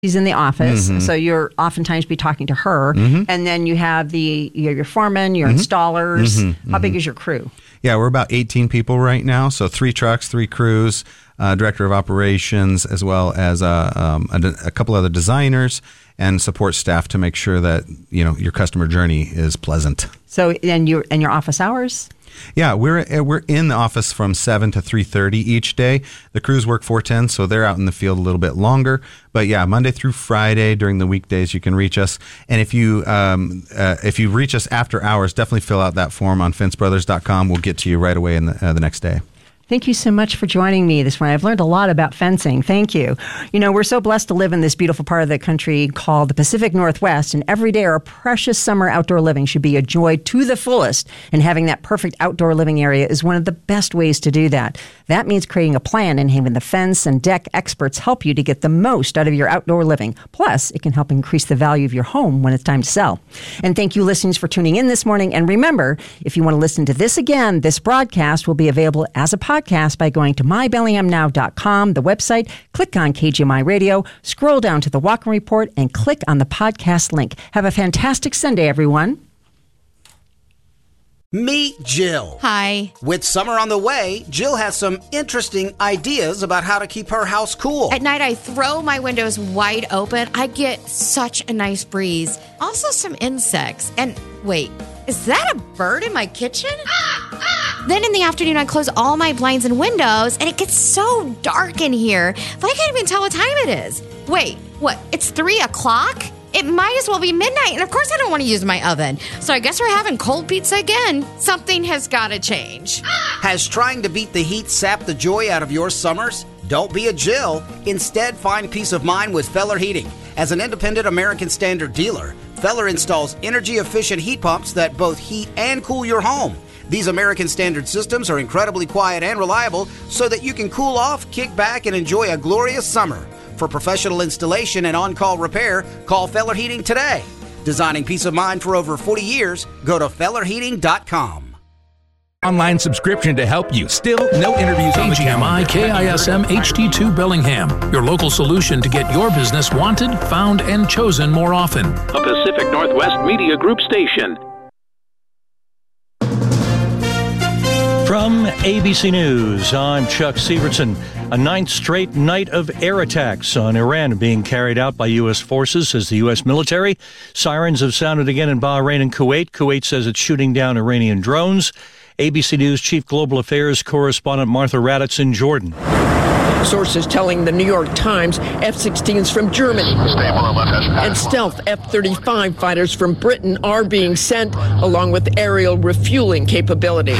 She's in the office, so you're oftentimes be talking to her. And then you have your foreman, your installers. How big is your crew? Yeah, we're about 18 people right now. So 3 trucks, 3 crews, director of operations, as well as a couple other designers and support staff to make sure that your customer journey is pleasant. So and your office hours? Yeah, we're in the office from 7 to 3:30 each day. The crews work 4/10, so they're out in the field a little bit longer. But yeah, Monday through Friday during the weekdays, you can reach us. And if you reach us after hours, definitely fill out that form on fencebrothers.com. We'll get to you right away in the next day. Thank you so much for joining me this morning. I've learned a lot about fencing. Thank you. We're so blessed to live in this beautiful part of the country called the Pacific Northwest, and every day our precious summer outdoor living should be a joy to the fullest, and having that perfect outdoor living area is one of the best ways to do that. That means creating a plan and having the fence and deck experts help you to get the most out of your outdoor living. Plus, it can help increase the value of your home when it's time to sell. And thank you, listeners, for tuning in this morning. And remember, if you want to listen to this again, this broadcast will be available as a podcast by going to mybellinghamnow.com, the website, click on KGMI Radio, scroll down to the Walker Report, and click on the podcast link. Have a fantastic Sunday, everyone. Meet Jill. Hi. With summer on the way, Jill has some interesting ideas about how to keep her house cool. At night, I throw my windows wide open. I get such a nice breeze. Also some insects. And wait, is that a bird in my kitchen? Then in the afternoon, I close all my blinds and windows, and it gets so dark in here that I can't even tell what time it is. Wait, what? It's 3 o'clock? It might as well be midnight, and of course I don't want to use my oven. So I guess we're having cold pizza again. Something has got to change. Has trying to beat the heat sapped the joy out of your summers? Don't be a Jill. Instead, find peace of mind with Feller Heating. As an independent American Standard dealer, Feller installs energy-efficient heat pumps that both heat and cool your home. These American Standard systems are incredibly quiet and reliable so that you can cool off, kick back, and enjoy a glorious summer. For professional installation and on-call repair, call Feller Heating today. Designing peace of mind for over 40 years, go to fellerheating.com. Online subscription to help you. Still, no interviews on the KGMI KISM HD2 Bellingham, your local solution to get your business wanted, found, and chosen more often. A Pacific Northwest Media Group station. From ABC News, I'm Chuck Sievertson. A 9th straight night of air attacks on Iran being carried out by U.S. forces, says the U.S. military. Sirens have sounded again in Bahrain and Kuwait. Kuwait says it's shooting down Iranian drones. ABC News Chief Global Affairs Correspondent Martha Raddatz in Jordan. Sources telling the New York Times F-16s from Germany and stealth F-35 fighters from Britain are being sent, along with aerial refueling capability.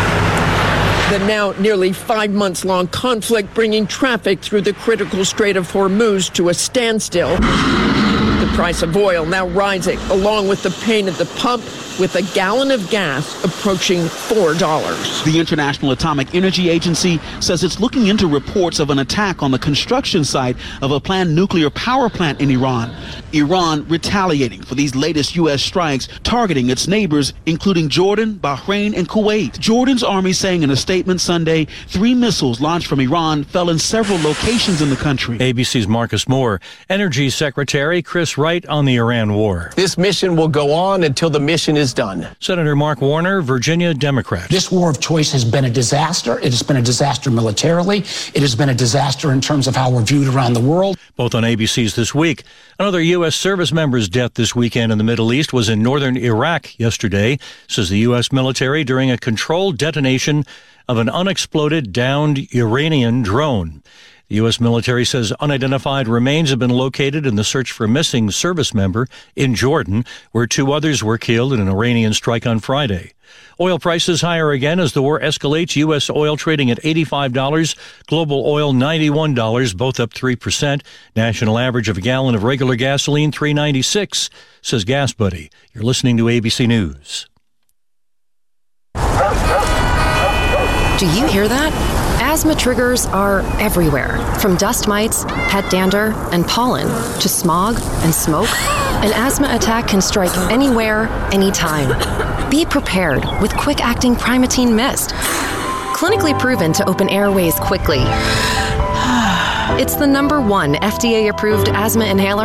The now nearly 5 months long conflict bringing traffic through the critical Strait of Hormuz to a standstill. The price of oil now rising, along with the pain at the pump, with a gallon of gas approaching $4. The International Atomic Energy Agency says it's looking into reports of an attack on the construction site of a planned nuclear power plant in Iran. Iran retaliating for these latest U.S. strikes targeting its neighbors, including Jordan, Bahrain, and Kuwait. Jordan's army saying in a statement Sunday, 3 missiles launched from Iran fell in several locations in the country. ABC's Marcus Moore. Energy Secretary Chris Wright on the Iran war. This mission will go on until the mission is done. Senator Mark Warner, Virginia Democrat. This war of choice has been a disaster. It has been a disaster militarily. It has been a disaster in terms of how we're viewed around the world. Both on ABC's This Week. Another U.S. service member's death this weekend in the Middle East was in northern Iraq yesterday, says the U.S. military, during a controlled detonation of an unexploded downed Iranian drone. The U.S. military says unidentified remains have been located in the search for a missing service member in Jordan, where 2 others were killed in an Iranian strike on Friday. Oil prices higher again as the war escalates. U.S. oil trading at $85, global oil $91, both up 3%. National average of a gallon of regular gasoline $3.96, says Gas Buddy. You're listening to ABC News. Do you hear that? Asthma triggers are everywhere, from dust mites, pet dander, and pollen, to smog and smoke. An asthma attack can strike anywhere, anytime. Be prepared with quick-acting Primatene Mist. Clinically proven to open airways quickly It's the #1 FDA-approved asthma inhaler